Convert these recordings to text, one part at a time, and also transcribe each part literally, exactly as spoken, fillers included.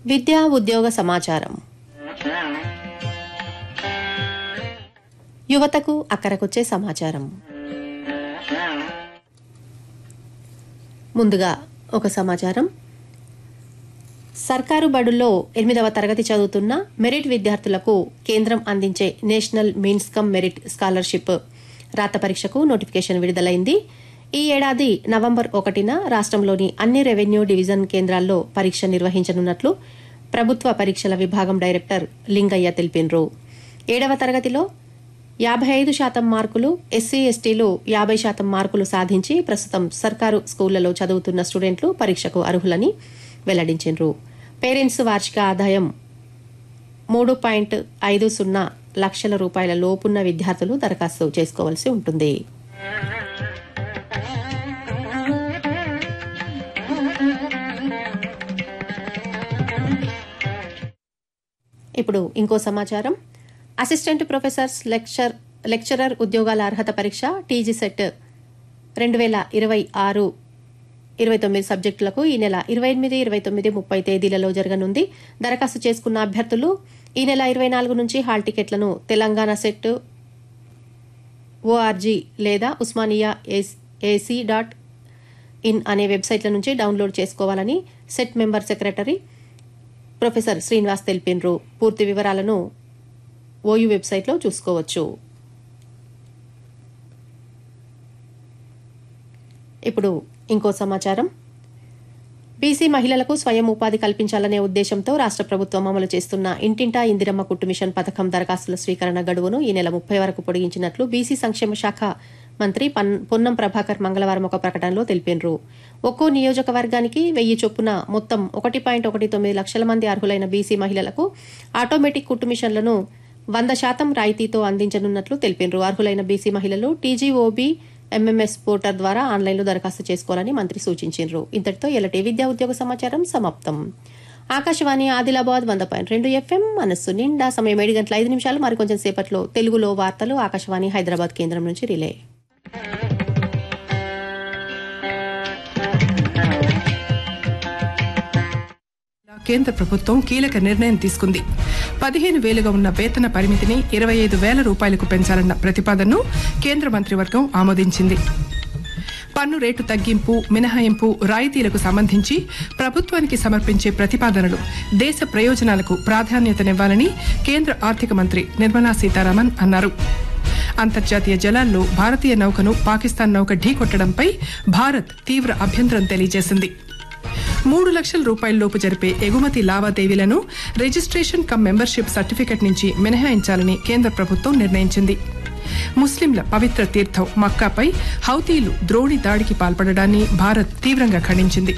విద్యా ఉద్యోగ సమాచారం. యువతకు అక్కరకొచ్చే సమాచారం. ముందుగా ఒక సమాచారం. సర్కారు బడుల్లో ఎనిమిదవ తరగతి చదువుతున్న మెరిట్ విద్యార్థులకు కేంద్రం అందించే national means come merit scholarship రాత పరీక్షకు నోటిఫికేషన్ విడుదలైంది. ఈ ఏడాది నవంబర్ ఒకటిన రాష్ట్రంలోని అన్ని రెవెన్యూ డివిజన్ కేంద్రాల్లో పరీక్ష నిర్వహించనున్నట్లు ప్రభుత్వ పరీక్షల విభాగం డైరెక్టర్ లింగయ్య తెలిపినరు. ఏడవ తరగతిలో యాభై ఐదు శాతం మార్కులు, ఎస్సీ ఎస్టీలు యాభై శాతం మార్కులు సాధించి ప్రస్తుతం సర్కారు స్కూళ్లలో చదువుతున్న స్టూడెంట్లు పరీక్షకు అర్హులని వెల్లడించారు. పేరెంట్స్ వార్షిక ఆదాయం మూడు పాయింట్ ఐదు సున్నా లక్షల రూపాయల లోపున్న విద్యార్థులు దరఖాస్తు చేసుకోవాల్సి ఉంటుంది. ఇప్పుడు ఇంకో సమాచారం. అసిస్టెంట్ ప్రొఫెసర్స్ లెక్చర్ లెక్చరర్ ఉద్యోగాల అర్హత పరీక్ష టీజీ సెట్ రెండు వేల ఇరవై ఆరు ఇరవై తొమ్మిది సబ్జెక్టులకు ఈ నెల ఇరవై ఎనిమిది ఇరవై తొమ్మిది ముప్పై తేదీలలో జరగనుంది. దరఖాస్తు చేసుకున్న అభ్యర్థులు ఈ నెల ఇరవై నాలుగు నుంచి హాల్ టికెట్లను తెలంగాణ సెట్ ఓఆర్జీ లేదా ఉస్మానియా ఏసీ డాట్ ఇన్ అనే వెబ్సైట్ల నుంచి డౌన్లోడ్ చేసుకోవాలని set member secretary professor Srinivas తెలిపినరు. పూర్తి వివరాలను ఓయూ వెబ్సైట్లో చూసుకోవచ్చు. ఇప్పుడు ఇంకో సమాచారం. బీసీ మహిళలకు స్వయం ఉపాధి కల్పించాలనే ఉద్దేశంతో రాష్ట్ర ప్రభుత్వం అమలు చేస్తున్న ఇంటింటా ఇందిరమ్మ కుట్టు మిషన్ పథకం దరఖాస్తుల స్వీకరణ గడువును ఈ నెల ముప్పై వరకు పొడిగించినట్లు బీసీ సంక్షేమ శాఖ మంత్రి పొన్నం ప్రభాకర్ మంగళవారం ఒక ప్రకటనలో తెలిపినరు. ఒక్కో నియోజకవర్గానికి వెయ్యి చొప్పున మొత్తం ఒకటి పాయింట్ ఒకటి తొమ్మిది లక్షల మంది అర్హులైన బీసీ మహిళలకు ఆటోమేటిక్ కుట్టు మిషన్లను వంద శాతం రాయితీతో అందించనున్నట్లు తెలిపినరు. అర్హులైన బీసీ మహిళలు టీజీఓబీ ఎంఎంఎస్ పోర్టల్ ద్వారా ఆన్లైన్లో దరఖాస్తు చేసుకోవాలని మంత్రి సూచించారు. ఇంతటితో ఎలటి విద్యా ఉద్యోగ సమాచారం సమాప్తం. ఆకాశవాణి ఆదిలాబాద్ వంద పాయింట్ రెండు ఎఫ్ఎం మనస్సు నిండా. సమయం ఏడు గంటల ఐదు నిమిషాలు. మరికొంచెం సేపట్లో తెలుగులో వార్తలు ఆకాశవాణి హైదరాబాద్ కేంద్రం నుంచి రిలే. కేంద్ర ప్రభుత్వం కీలక నిర్ణయం తీసుకుంది. పదిహేను వేలుగా ఉన్న వేతన పరిమితిని ఇరవై ఐదు వేల రూపాయలకు పెంచాలన్న ప్రతిపాదనను కేంద్ర మంత్రివర్గం ఆమోదించింది. పన్ను రేటు తగ్గింపు, మినహాయింపు, రాయితీలకు సంబంధించి ప్రభుత్వానికి సమర్పించే ప్రతిపాదనలు దేశ ప్రయోజనాలకు ప్రాధాన్యతనివ్వాలని కేంద్ర ఆర్థిక మంత్రి నిర్మలా సీతారామన్ అన్నారు. అంతర్జాతీయ జలాల్లో భారతీయ నౌకను పాకిస్తాన్ నౌక ఢీకొట్టడంపై భారత్ తీవ్ర అభ్యంతరం తెలియజేసింది. మూడు లక్షల రూపాయలలోపు జరిపే ఎగుమతి లావాదేవీలను రిజిస్ట్రేషన్ కమ్ మెంబర్షిప్ సర్టిఫికెట్ నుంచి మినహాయించాలని కేంద్ర ప్రభుత్వం నిర్ణయించింది. ముస్లింల పవిత్ర తీర్థం మక్కాపై హౌతీలు ద్రోణి దాడికి పాల్పడడాన్ని భారత్ తీవ్రంగా ఖండించింది.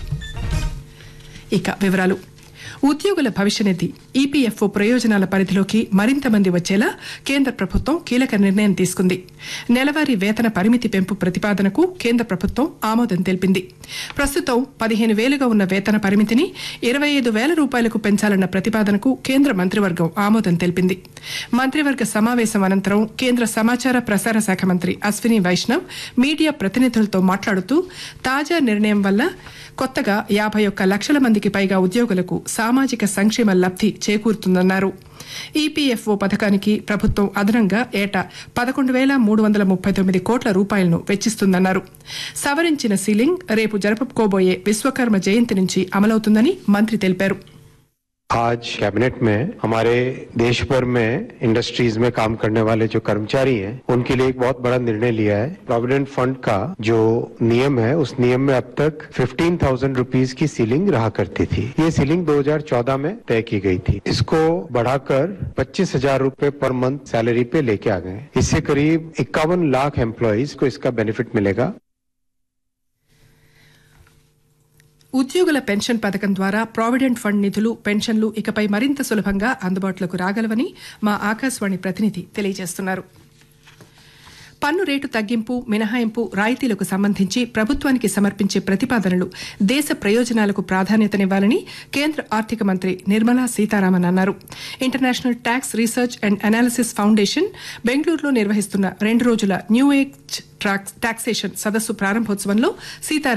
ఇక వివరాలు. ఉద్యోగుల భవిష్యనిధి ఈపీఎఫ్ఓ ప్రయోజనాల పరిధిలోకి మరింత మంది వచ్చేలా కేంద్ర ప్రభుత్వం కీలక నిర్ణయం తీసుకుంది. నెలవారీ వేతన పరిమితి పెంపు ప్రతిపాదనకు కేంద్ర ప్రభుత్వం ఆమోదం తెలిపింది. ప్రస్తుతం పదిహేను వేలుగా ఉన్న వేతన పరిమితిని ఇరవై ఐదు వేల రూపాయలకు పెంచాలన్న ప్రతిపాదనకు కేంద్ర మంత్రివర్గం ఆమోదం తెలిపింది. మంత్రివర్గ సమావేశం అనంతరం కేంద్ర సమాచార ప్రసార శాఖ మంత్రి అశ్విని వైష్ణవ్ మీడియా ప్రతినిధులతో మాట్లాడుతూ తాజా నిర్ణయం వల్ల కొత్తగా యాభై ఒక్క లక్షల మందికి పైగా ఉద్యోగులకు సామాజిక సంక్షేమ లబ్ధి చేకూరుతుందన్నారు. ఈపీఎఫ్ఓ పథకానికి ప్రభుత్వం అదనంగా ఏటా పదకొండు వేల మూడు వందల ముప్పై తొమ్మిది కోట్ల రూపాయలను వెచ్చిస్తుందన్నారు. సవరించిన సీలింగ్ రేపు జరుపుకోబోయే విశ్వకర్మ జయంతి నుంచి అమలవుతుందని మంత్రి తెలిపారు. आज कैबिनेट में हमारे देश भर में इंडस्ट्रीज में काम करने वाले जो कर्मचारी हैं उनके लिए एक बहुत बड़ा निर्णय लिया है. प्रोविडेंट फंड का जो नियम है उस नियम में अब तक पंद्रह हज़ार रुपीस की सीलिंग रहा करती थी. ये सीलिंग दो हज़ार चौदह में तय की गई थी. इसको बढ़ाकर पच्चीस हजार रूपए पर मंथ सैलरी पे लेके आ गए. इससे करीब इक्यावन लाख एम्प्लॉइज को इसका बेनिफिट मिलेगा. ఉద్యోగుల పెన్షన్ పథకం ద్వారా ప్రావిడెంట్ ఫండ్ నిధులు, పెన్షన్లు ఇకపై మరింత సులభంగా అందుబాటులోకి రాగలవని మా ఆకాశవాణి ప్రతినిధి తెలియజేస్తున్నారు. పన్ను రేటు తగ్గింపు, మినహాయింపు, రాయితీలకు సంబంధించి ప్రభుత్వానికి సమర్పించే ప్రతిపాదనలు దేశ ప్రయోజనాలకు ప్రాధాన్యతనివ్వాలని కేంద్ర ఆర్థిక మంత్రి నిర్మలా సీతారామన్ అన్నారు. International tax research and analysis foundation బెంగళూరులో నిర్వహిస్తున్న రెండు రోజుల న్యూ ఏజ్ టాక్సేషన్ సదస్సు ప్రారంభోత్సవంలో సీతారామన్